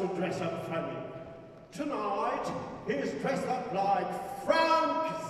to dress up funny. Tonight, he's dressed up like Frank